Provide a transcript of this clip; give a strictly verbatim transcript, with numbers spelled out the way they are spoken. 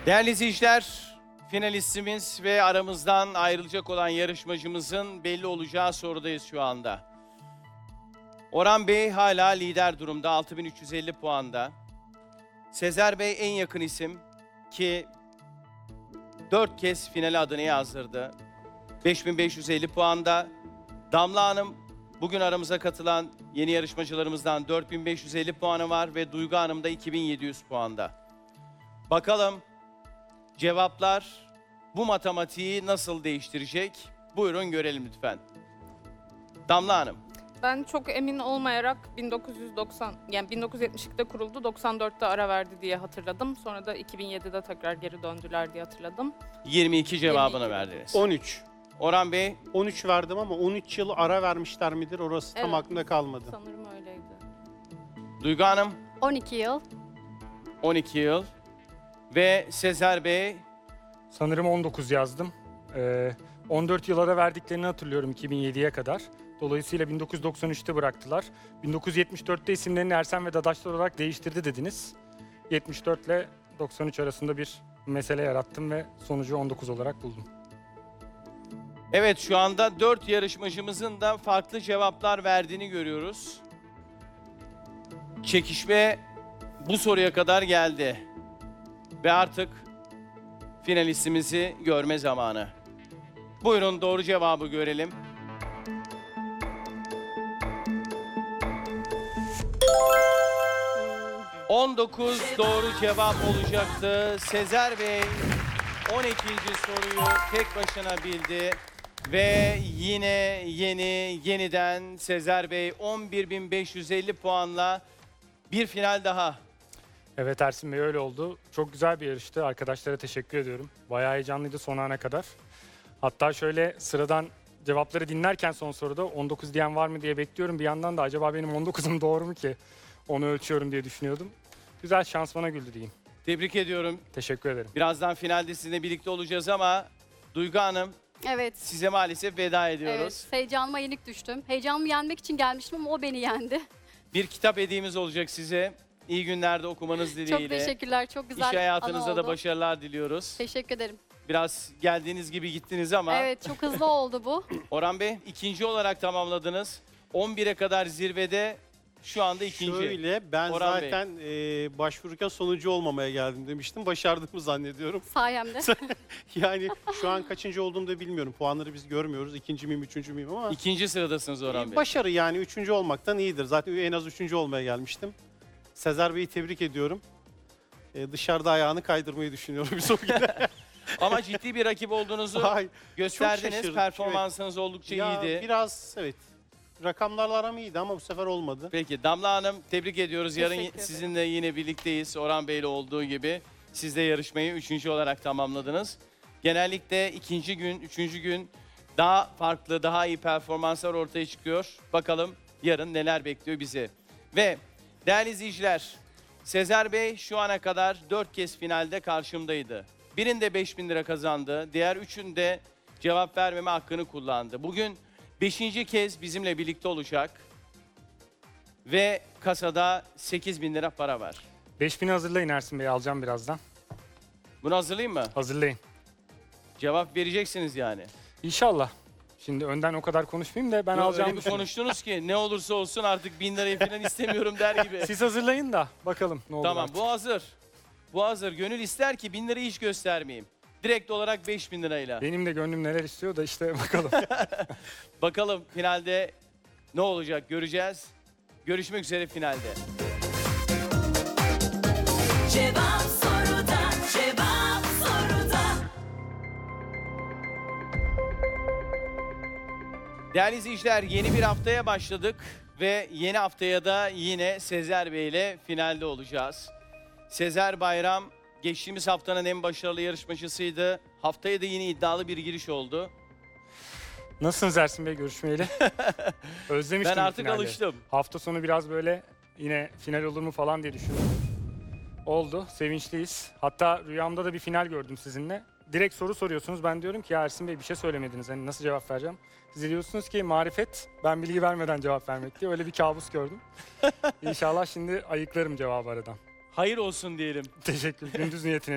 Değerli izleyiciler, finalistimiz ve aramızdan ayrılacak olan yarışmacımızın belli olacağı sorudayız şu anda. Orhan Bey hala lider durumda, altı bin üç yüz elli puanda. Sezer Bey en yakın isim ki dört kez finale adını yazdırdı. beş bin beş yüz elli puanda. Damla Hanım bugün aramıza katılan yeni yarışmacılarımızdan dört bin beş yüz elli puanı var ve Duygu Hanım da iki bin yedi yüz puanda. Bakalım cevaplar bu matematiği nasıl değiştirecek? Buyurun görelim lütfen. Damla Hanım. Ben çok emin olmayarak bin dokuz yüz doksan yani bin dokuz yüz yetmiş ikide kuruldu, doksan dörtte ara verdi diye hatırladım. Sonra da iki bin yedide tekrar geri döndüler diye hatırladım. yirmi iki cevabını yirmi iki. verdiniz. on üç. Orhan Bey. on üç verdim ama on üç yıl ara vermişler midir? Orası tam Evet. aklımda kalmadı. Sanırım öyleydi. Duygu Hanım. on iki yıl. on iki yıl. Ve Sezer Bey. Sanırım on dokuz yazdım. Ee, on dört yıllara verdiklerini hatırlıyorum iki bin yediye kadar. Dolayısıyla bin dokuz yüz doksan üçte bıraktılar. bin dokuz yüz yetmiş dörtte isimlerini Ersen ve Dadaşlar olarak değiştirdi dediniz. yetmiş dört ile doksan üç arasında bir mesele yarattım ve sonucu on dokuz olarak buldum. Evet, şu anda dört yarışmacımızın da farklı cevaplar verdiğini görüyoruz. Çekişme bu soruya kadar geldi. Ve artık finalistimizi görme zamanı. Buyurun doğru cevabı görelim. on dokuz doğru cevap olacaktı. Sezer Bey on ikinci soruyu tek başına bildi. Ve yine yeni yeniden Sezer Bey on bir bin beş yüz elli puanla bir final daha. Evet Ersin Bey öyle oldu. Çok güzel bir yarıştı. Arkadaşlara teşekkür ediyorum. Bayağı heyecanlıydı son ana kadar. Hatta şöyle sıradan cevapları dinlerken son soruda on dokuz diyen var mı diye bekliyorum. Bir yandan da acaba benim on dokuzum doğru mu ki? Onu ölçüyorum diye düşünüyordum. Güzel, şans bana güldü diyeyim. Tebrik ediyorum. Teşekkür ederim. Birazdan finalde sizinle birlikte olacağız ama Duygu Hanım Evet. size maalesef veda ediyoruz. Evet. Heyecanıma yenik düştüm. Heyecanımı yenmek için gelmiştim ama o beni yendi. Bir kitap hediyemiz olacak size. İyi günlerde okumanız dileğiyle. Çok teşekkürler. Çok güzel İş hayatınızda anı da oldu. başarılar diliyoruz. Teşekkür ederim. Biraz geldiğiniz gibi gittiniz ama Evet, çok hızlı oldu bu. Orhan Bey ikinci olarak tamamladınız. on bire kadar zirvede, şu anda ikinci. Şöyle ben Orhan Bey. zaten e, başvururken sonucu olmamaya geldim demiştim. Başardığımı zannediyorum. Sayemde. Yani şu an kaçıncı olduğumu da bilmiyorum. Puanları biz görmüyoruz. İkinci miyim, üçüncü müyüm ama. İkinci sıradasınız Orhan e, Bey. başarı yani üçüncü olmaktan iyidir. Zaten en az üçüncü olmaya gelmiştim. Sezer Bey'i tebrik ediyorum. E, dışarıda ayağını kaydırmayı düşünüyorum bir sonraki. Ama ciddi bir rakip olduğunuzu Ay, gösterdiniz. şaşırdım. Performansınız oldukça ya iyiydi. biraz evet. Rakamlarla aram iyiydi ama bu sefer olmadı. Peki Damla Hanım tebrik ediyoruz. Yarın Teşekkür ederim. sizinle yine birlikteyiz. Orhan Bey'le olduğu gibi. Siz de yarışmayı üçüncü olarak tamamladınız. Genellikle ikinci gün, üçüncü gün daha farklı, daha iyi performanslar ortaya çıkıyor. Bakalım yarın neler bekliyor bizi. Ve değerli izleyiciler, Sezer Bey şu ana kadar dört kez finalde karşımdaydı. Birinde beş bin lira kazandı. Diğer üçünde cevap vermeme hakkını kullandı. Bugün beşinci kez bizimle birlikte olacak. Ve kasada sekiz bin lira para var. beş bini hazırlayın Ersin Bey, alacağım birazdan. Bunu hazırlayayım mı? Hazırlayın. Cevap vereceksiniz yani. İnşallah. Şimdi önden o kadar konuşmayayım da ben Yo, alacağım. öyle bir konuştunuz ki ne olursa olsun artık bin lirayı falan istemiyorum der gibi. Siz hazırlayın da bakalım ne olur Tamam artık. bu hazır. Bu hazır. Gönül ister ki bin lirayı hiç göstermeyeyim. Direkt olarak beş bin lirayla. Benim de gönlüm neler istiyor da işte bakalım. Bakalım finalde ne olacak göreceğiz. Görüşmek üzere finalde. Cevap soruda, cevap soruda. Değerli izleyiciler, yeni bir haftaya başladık ve yeni haftaya da yine Sezer Bey ile finalde olacağız. Sezer Bayram geçtiğimiz haftanın en başarılı yarışmacısıydı. Haftaya da yine iddialı bir giriş oldu. Nasılsınız Ersin Bey görüşmeyeli? Özlemiştim Ben bu artık finali. alıştım. Hafta sonu biraz böyle yine final olur mu falan diye düşündüm. Oldu, sevinçliyiz. Hatta rüyamda da bir final gördüm sizinle. Direkt soru soruyorsunuz. Ben diyorum ki ya Ersin Bey bir şey söylemediniz. Hani nasıl cevap vereceğim? Siz de diyorsunuz ki marifet, ben bilgi vermeden cevap vermek diye. Öyle bir kabus gördüm. İnşallah şimdi ayıklarım cevabı aradan. Hayır olsun diyelim. Teşekkür. Gündüz niyetine.